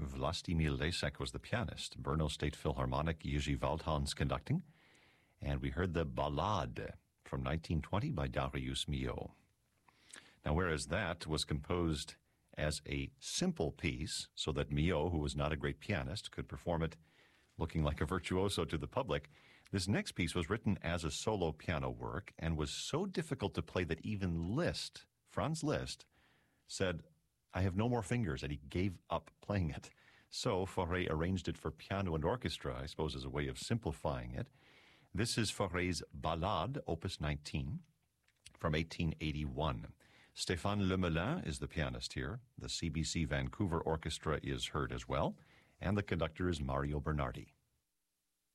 Vlastimil Lesek was the pianist. Brno State Philharmonic, Jiří Waldhans conducting. And we heard the Ballade from 1920 by Darius Milhaud. Now, whereas that was composed as a simple piece so that Milhaud, who was not a great pianist, could perform it looking like a virtuoso to the public, this next piece was written as a solo piano work and was so difficult to play that even Liszt, Franz Liszt, said, "I have no more fingers," and he gave up playing it. So Fauré arranged it for piano and orchestra, I suppose as a way of simplifying it. This is Fauré's Ballade, Opus 19, from 1881. Stéphane Lemelin is the pianist here. The CBC Vancouver Orchestra is heard as well, and the conductor is Mario Bernardi.